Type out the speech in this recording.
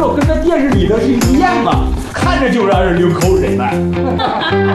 肉跟那电视里的是一样的，看着就让人流口水了。